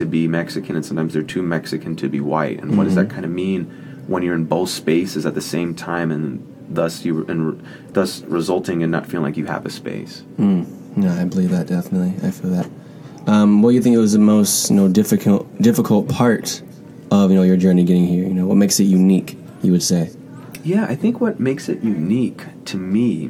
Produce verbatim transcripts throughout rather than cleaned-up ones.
to be Mexican, and sometimes they're too Mexican to be white. And mm-hmm. what does that kind of mean when you're in both spaces at the same time, and thus you and thus resulting in not feeling like you have a space? Mm. No, I believe that, definitely. I feel that. Um, what do you think was the most, you know, difficult difficult part of, you know, your journey getting here? You know, what makes it unique, you would say? Yeah, I think what makes it unique to me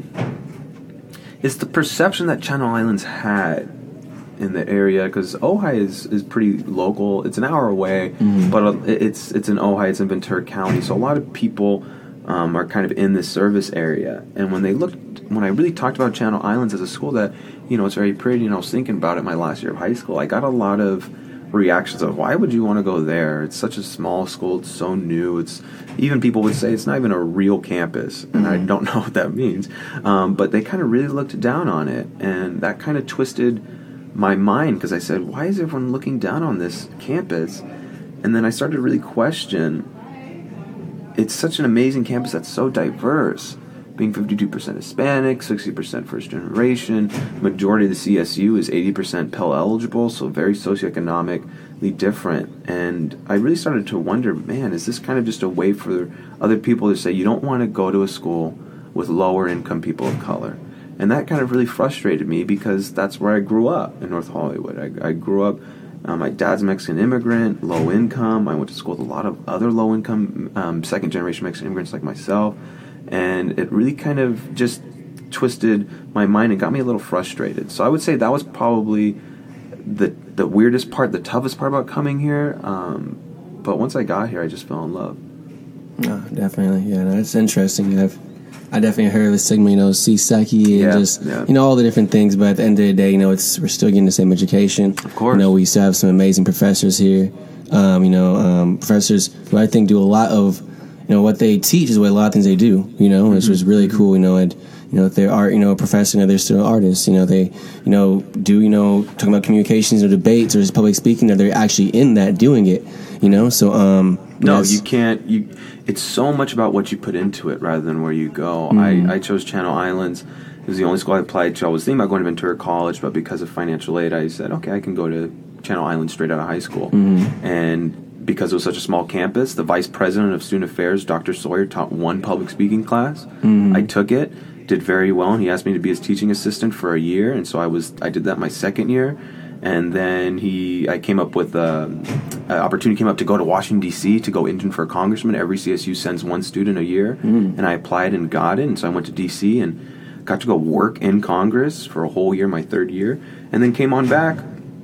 is the perception that Channel Islands had in the area, because Ojai is, is pretty local. It's an hour away, mm-hmm. but it's it's in Ojai, it's in Ventura County, so a lot of people um, are kind of in this service area. And when they looked, when I really talked about Channel Islands as a school that, you know, it's very pretty, and I was thinking about it my last year of high school, I got a lot of reactions of, why would you want to go there? It's such a small school, it's so new, it's, even people would say it's not even a real campus, and mm-hmm. I don't know what that means, um, but they kind of really looked down on it, and that kind of twisted my mind, because I said, why is everyone looking down on this campus? And then I started to really question, it's such an amazing campus that's so diverse, being fifty-two percent Hispanic, sixty percent first generation, majority of the C S U is eighty percent Pell eligible, so very socioeconomically different. And I really started to wonder, man, is this kind of just a way for other people to say, you don't want to go to a school with lower income people of color? And that kind of really frustrated me, because that's where I grew up, in North Hollywood. I, I grew up, uh, my dad's a Mexican immigrant, low income. I went to school with a lot of other low income, um, second generation Mexican immigrants like myself. And it really kind of just twisted my mind and got me a little frustrated. So I would say that was probably the the weirdest part, the toughest part about coming here. Um, but once I got here, I just fell in love. Oh, definitely. Yeah, no, it's interesting. I've I definitely heard of the stigma, you know, C-Seki and yeah, just, yeah. you know, all the different things. But at the end of the day, you know, it's we're still getting the same education. Of course. You know, we still have some amazing professors here. Um, you know, um, professors who I think do a lot of, you know, what they teach is what a lot of things they do, you know, mm-hmm. which was really cool, you know, and, you know, if they are, you know, a professor, you know, they're still artists, you know, they, you know, do, you know, talking about communications or debates or just public speaking, that they're actually in that doing it, you know, so, um. No, yes. you can't, you, it's so much about what you put into it rather than where you go. Mm-hmm. I, I chose Channel Islands. It was the only school I applied to. I was thinking about going to Ventura College, but because of financial aid, I said, okay, I can go to Channel Islands straight out of high school. Mm-hmm. And because it was such a small campus, the vice president of student affairs, Doctor Sawyer, taught one public speaking class. Mm-hmm. I took it, did very well, and he asked me to be his teaching assistant for a year, and so I was I did that my second year. And then he, I came up with uh, an opportunity came up to go to Washington, D C to go intern for a congressman. Every C S U sends one student a year, mm. and I applied and got it. And so I went to D C and got to go work in Congress for a whole year, my third year, and then came on back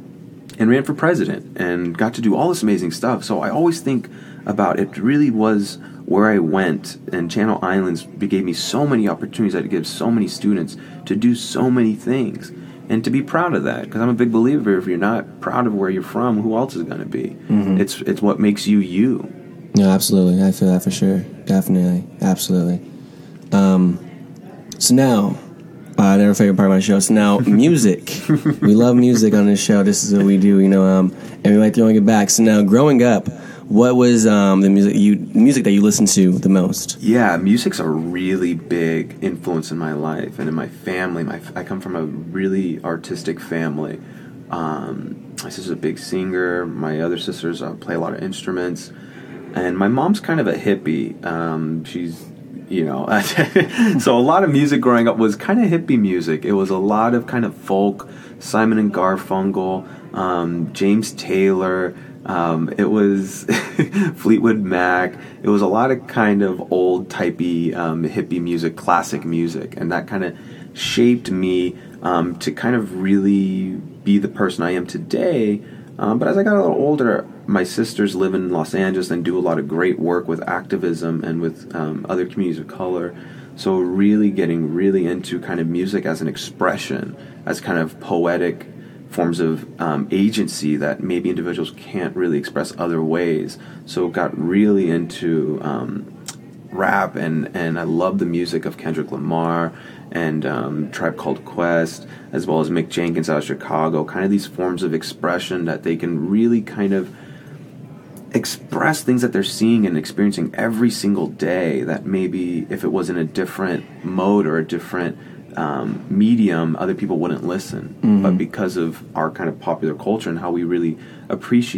and ran for president and got to do all this amazing stuff. So I always think about it really was where I went, and Channel Islands gave me so many opportunities that it gives so many students to do so many things. And to be proud of that, because I'm a big believer, if you're not proud of where you're from, who else is going to be? Mm-hmm. It's it's what makes you you. No, absolutely. I feel that for sure. Definitely. Absolutely. Um, so now, uh, another favorite part of my show. So now, music. We love music on this show. This is what we do, you know, um, and we like throwing it back. So now, growing up, what was um, the music you music that you listened to the most? Yeah, music's a really big influence in my life and in my family. My I come from a really artistic family. Um, my sister's a big singer. My other sisters uh, play a lot of instruments. And my mom's kind of a hippie. Um, she's, you know, so a lot of music growing up was kind of hippie music. It was a lot of kind of folk, Simon and Garfunkel, um, James Taylor. Um, it was Fleetwood Mac. It was a lot of kind of old typey um, hippie music, classic music, and that kind of shaped me um, to kind of really be the person I am today. Um, but as I got a little older, my sisters live in Los Angeles and do a lot of great work with activism and with um, other communities of color. So really getting really into kind of music as an expression, as kind of poetic forms of um, agency that maybe individuals can't really express other ways. So got really into um, rap, and, and I love the music of Kendrick Lamar and um, Tribe Called Quest, as well as Mick Jenkins out of Chicago, kind of these forms of expression that they can really kind of express things that they're seeing and experiencing every single day that maybe if it was in a different mode or a different Um, medium, other people wouldn't listen. Mm-hmm. But because of our kind of popular culture and how we really appreciate